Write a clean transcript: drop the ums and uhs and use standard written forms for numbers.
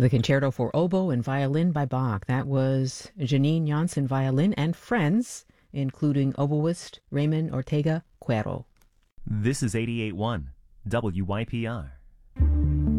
The Concerto for Oboe and Violin by Bach. That was Janine Janssen Violin and Friends, including oboist Raymond Ortega Cuero. This is 88.1 WYPR.